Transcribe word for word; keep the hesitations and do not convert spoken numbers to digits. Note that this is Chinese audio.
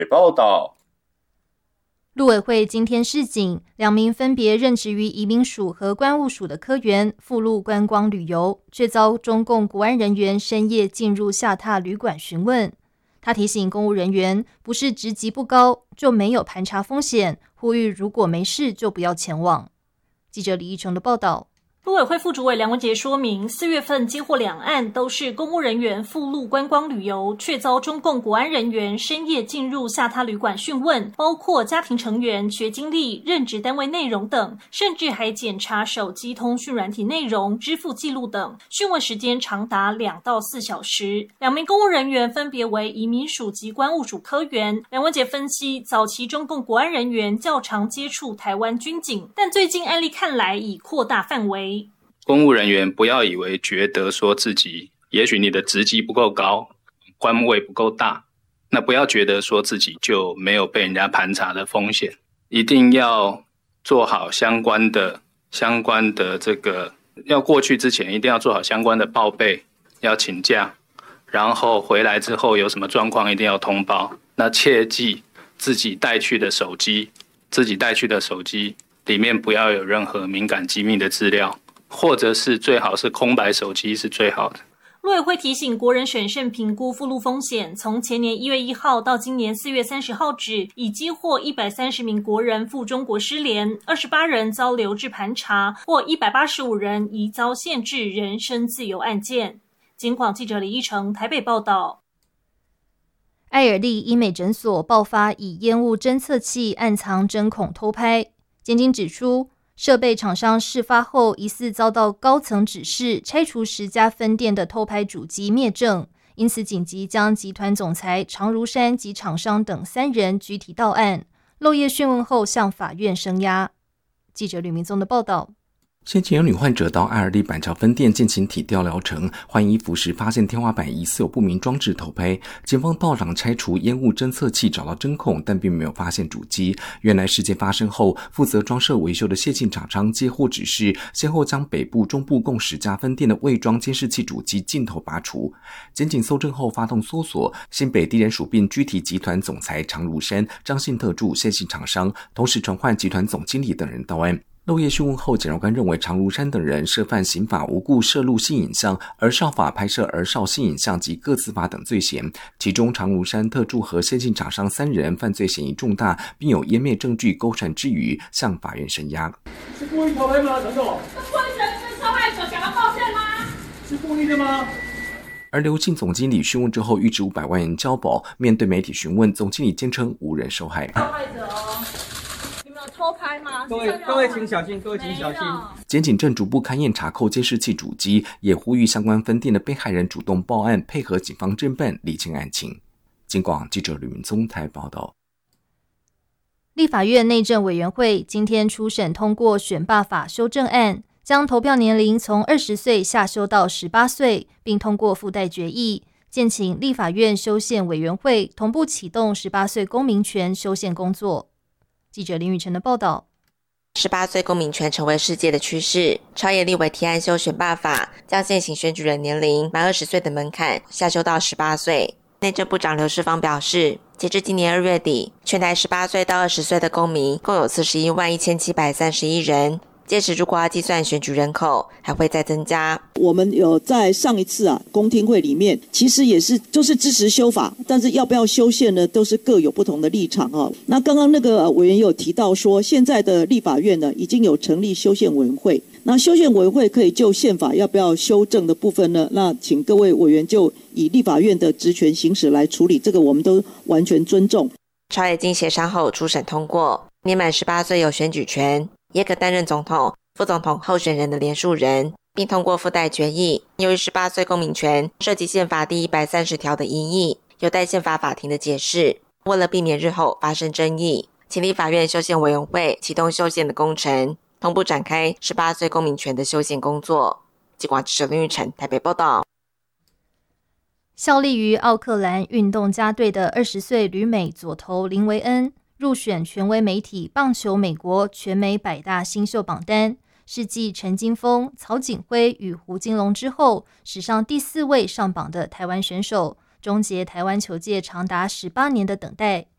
报道， 陆委会今天示警，两名分别任职于移民署和关务署的科员赴陆观光旅游，却遭中共国安人员深夜进入下榻旅馆询问。他提醒公务人员，不是职级不高就没有盘查风险，呼吁如果没事就不要前往。记者李义成的报道。 陆委会副主委梁文杰说明，四月份接获两案都是公务人员赴陆观光旅游，却遭中共国安人员深夜进入下榻旅馆讯问，包括家庭成员、学经历、任职单位内容等，甚至还检查手机通讯软体内容、支付记录等，讯问时间长达两到四小时。两名公务人员分别为移民署及关务署科员。梁文杰分析，早期中共国安人员较常接触台湾军警，但最近案例看来已扩大范围。 公务人员不要以为觉得说自己，也许你的职级不够高，官位不够大，那不要觉得说自己就没有被人家盘查的风险，一定要做好相关的相关的这个，要过去之前一定要做好相关的报备，要请假，然后回来之后有什么状况一定要通报。那切记自己带去的手机，自己带去的手机里面不要有任何敏感机密的资料。或者是最好是空白手机是最好的。 陆委会提醒国人审慎评估赴陆风险，从前年一月一号到今年四月三十号止，已接获一百三十名国人赴中国失联，二十八人遭留置盘查，或一百八十五人疑遭限制人身自由案件。警广记者李义成台北报道。 爱尔利医美诊所爆发以烟雾侦测器暗藏针孔偷拍，检警指出，设备厂商事发后疑似遭到高层指示拆除十家分店的偷拍主机灭证，因此紧急将集团总裁常如山及厂商等三人拘提到案，漏夜讯问后向法院声押。记者吕明宗的报道。 先前有女患者到爱尔利板桥分店进行体调疗程，换衣服时发现天花板疑似有不明装置偷拍，警方到场拆除烟雾侦测器，找到针孔，但并没有发现主机。原来事件发生后，负责装设维修的谢姓厂商接获指示，先后将北部、中部共十家分店的未装监视器主机镜头拔除。检警搜证后发动搜索，新北地检署并拘提集团总裁常如山、张姓特助、谢姓厂商，同时传唤集团总经理等人到案。漏夜讯问后，检察官认为常如山等人涉犯刑法无故摄录性影像、儿少法拍摄儿少性影像及个资法等罪嫌，其中常如山特助和先进厂商三人犯罪嫌疑重大，并有湮灭证据勾缠之余，向法院声押。 是故意偷拍吗？陈总， 是故意人是受害者想要道歉吗？ 是故意的吗？ 而刘姓总经理讯问之后预支五百万元交保，面对媒体询问，总经理坚称无人受害。 受害者哦。偷拍吗？ 各位各位请小心，各位请小心。 检警正逐步勘验查扣监视器主机，也呼吁相关分店的被害人主动报案，配合警方侦办，理清案情。警广记者吕明宗台报道。 立法院内政委员会今天初审通过选罢法修正案，将投票年龄从二十岁下修到十八岁，并通过附带决议，建请立法院修宪委员会同步启动十八岁公民权修宪工作。记者林宇晨的报道。 十八岁公民权成为世界的趋势，朝野立委提案修选罢法，将现行选举人年龄满二十岁的门槛下修到十八岁。内政部长刘世芳表示，截至今年二月底，全台十八岁到二十岁的公民共有四十一万一千七百三十一人。届时如果要计算选举人口，还会再增加。 我们有在上一次啊公听会里面，其实也是就是支持修法，但是要不要修宪呢，都是各有不同的立场哦。那刚刚那个委员有提到说，现在的立法院呢已经有成立修宪委员会，那修宪委员会可以就宪法要不要修正的部分呢，那请各位委员就以立法院的职权行使来处理，这个我们都完全尊重。 朝野经协商后初审通过，年满十八岁有选举权，也可担任总统、副总统候选人的连署人，并通过附带决议。由于十八岁公民权涉及宪法第一百三十条的疑义，有待宪法法庭的解释。为了避免日后发生争议，请立法院修宪委员会启动修宪的工程，同步展开十八岁公民权的修宪工作。记者陈林玉成台北报道。 效力于奥克兰运动家队的二十岁旅美左投林维恩入选权威媒体棒球美国全美百大新秀榜单，是继陈金锋、曹景辉与胡金龙之后，史上第四位上榜的台湾选手，终结台湾球界长达十八年的等待。